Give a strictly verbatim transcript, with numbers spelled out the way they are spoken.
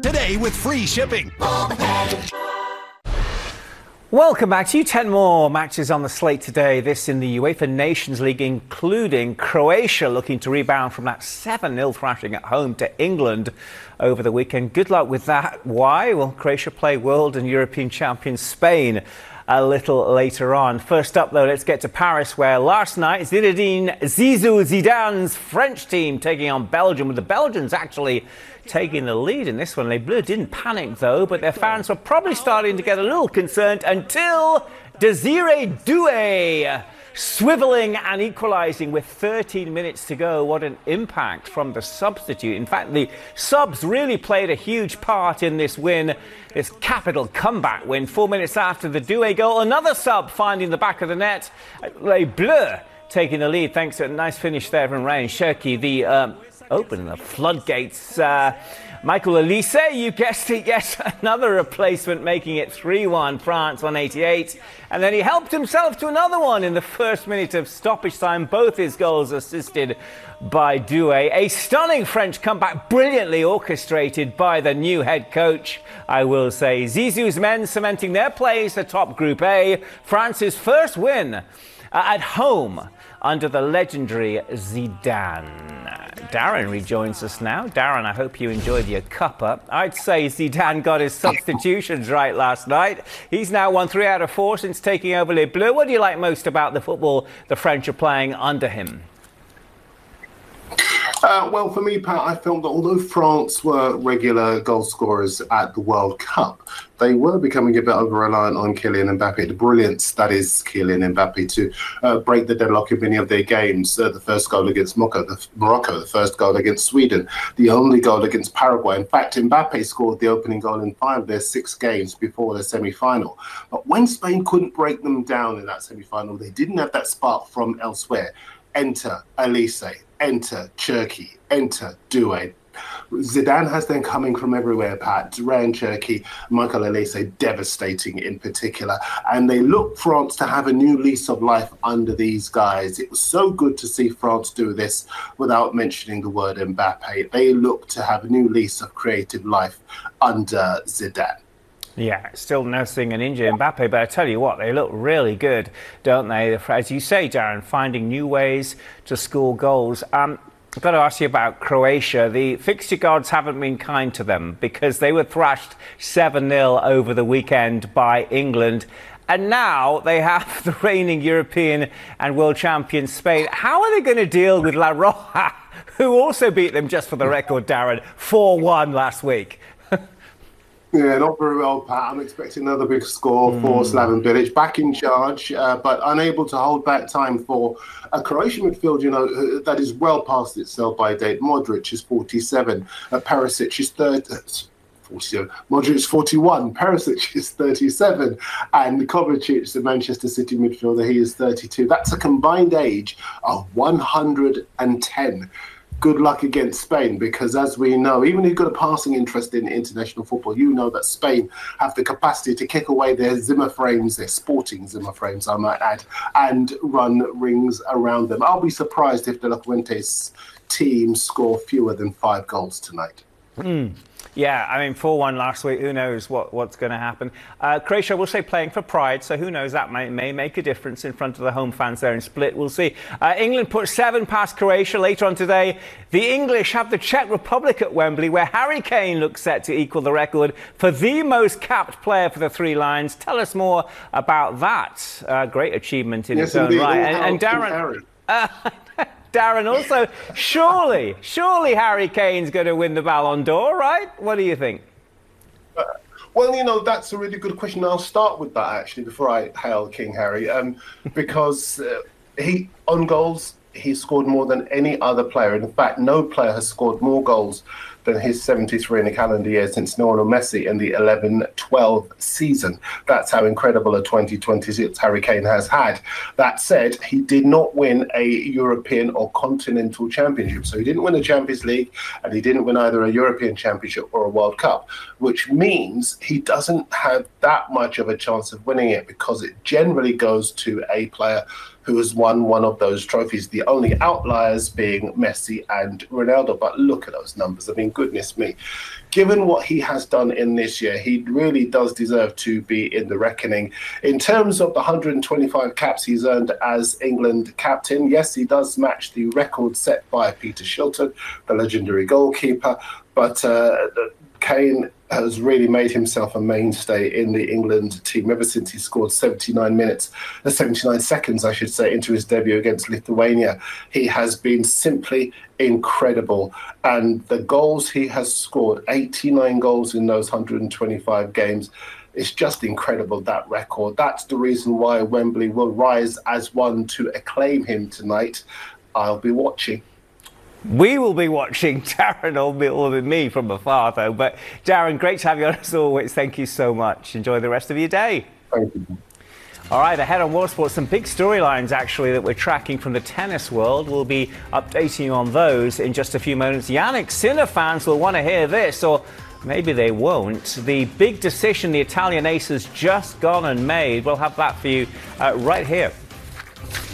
today with free shipping. Welcome back to you. ten more matches on the slate today. This in the UEFA Nations League, including Croatia looking to rebound from that seven nil thrashing at home to England over the weekend. Good luck with that. Why? Well, Croatia play world and European champion Spain a little later on. First up, though, let's get to Paris, where last night Zinedine Zizou Zidane's French team taking on Belgium, with the Belgians actually taking the lead in this one. Les Bleus didn't panic, though, but their fans were probably starting to get a little concerned until Desiree Doué swivelling and equalising with thirteen minutes to go. What an impact from the substitute. In fact, the subs really played a huge part in this win, this capital comeback win. Four minutes after the Doué goal, another sub finding the back of the net. Les Bleus taking the lead thanks to a nice finish there from Ryan Cherki. The um, opening the floodgates. Uh, Michael Olise, you guessed it, yes, another replacement, making it three one France one eighty-eight. And then he helped himself to another one in the first minute of stoppage time. Both his goals assisted by Doué. A stunning French comeback, brilliantly orchestrated by the new head coach, I will say. Zizou's men cementing their place atop Group A. France's first win uh, at home under the legendary Zidane. Darren rejoins us now. Darren, I hope you enjoyed your cuppa. I'd say Zidane got his substitutions right last night. He's now won three out of four since taking over Les Bleus. What do you like most about the football the French are playing under him? Uh, well, for me, Pat, I felt that although France were regular goal scorers at the World Cup, they were becoming a bit over-reliant on Kylian Mbappe, the brilliance that is Kylian Mbappe, to uh, break the deadlock in many of their games. Uh, the first goal against Morocco, the, Morocco, the first goal against Sweden, the only goal against Paraguay. In fact, Mbappe scored the opening goal in five of their six games before the semi-final. But when Spain couldn't break them down in that semi-final, they didn't have that spark from elsewhere. Enter Olise, enter Cherki, enter Doué. Zidane has them coming from everywhere, Pat. Ryan Cherki, Michael Olise, devastating in particular. And they look France to have a new lease of life under these guys. It was so good to see France do this without mentioning the word Mbappe. They look to have a new lease of creative life under Zidane. Yeah, still nursing an injured Mbappe, but I tell you what, they look really good, don't they? As you say, Darren, finding new ways to score goals. Um, I've got to ask you about Croatia. The fixture gods haven't been kind to them because they were thrashed seven nil over the weekend by England. And now they have the reigning European and world champion Spain. How are they going to deal with La Roja, who also beat them, just for the record, Darren, four one last week? Yeah, not very well, Pat. I'm expecting another big score mm. for Slaven Bilic, back in charge, uh, but unable to hold back time for a Croatian midfield, you know, that is well past itself by date. Modric is forty-seven, uh, Perisic is thirty. forty-seven. Modric is forty-one, Perisic is thirty-seven, and Kovacic, the Manchester City midfielder, he is thirty-two. That's a combined age of one hundred ten. Good luck against Spain, because as we know, even if you've got a passing interest in international football, you know that Spain have the capacity to kick away their Zimmer frames, their sporting Zimmer frames, I might add, and run rings around them. I'll be surprised if De La Fuente's team score fewer than five goals tonight. Mm. Yeah, I mean, four one last week. Who knows what, what's going to happen? Uh, Croatia, will say, playing for pride, so who knows, that may, may make a difference in front of the home fans there in Split. We'll see. Uh, England put seven past Croatia later on today. The English have the Czech Republic at Wembley, where Harry Kane looks set to equal the record for the most capped player for the Three Lions. Tell us more about that. Uh, great achievement in yes, its own indeed. right. And, and Darren... Uh, Darren, also, surely, surely Harry Kane's going to win the Ballon d'Or, right? What do you think? Uh, well, you know, that's a really good question. I'll start with that, actually, before I hail King Harry, um, because uh, he, on goals, he scored more than any other player. In fact, no player has scored more goals than his seventy-three in a calendar year since Lionel Messi in the eleven twelve season. That's how incredible a twenty twenty-six Harry Kane has had. That said, he did not win a European or continental championship. So he didn't win a Champions League, and he didn't win either a European Championship or a World Cup, which means he doesn't have that much of a chance of winning it, because it generally goes to a player who has won one of those trophies, the only outliers being Messi and Ronaldo. But look at those numbers. I mean, goodness me. Given what he has done in this year, he really does deserve to be in the reckoning. In terms of the one hundred twenty-five caps he's earned as England captain, yes, he does match the record set by Peter Shilton, the legendary goalkeeper. But uh, Kane has really made himself a mainstay in the England team ever since he scored seventy-nine minutes, uh, seventy-nine seconds, I should say, into his debut against Lithuania. He has been simply incredible. And the goals he has scored, eighty-nine goals in those one hundred twenty-five games, it's just incredible, that record. That's the reason why Wembley will rise as one to acclaim him tonight. I'll be watching. We will be watching. Darren will be all with me from afar, though. But Darren, great to have you on as always. Thank you so much. Enjoy the rest of your day. Thank you. All right, ahead on World Sports, some big storylines, actually, that we're tracking from the tennis world. We'll be updating you on those in just a few moments. Jannik Sinner fans will want to hear this, or maybe they won't. The big decision the Italian ace has just gone and made. We'll have that for you uh, right here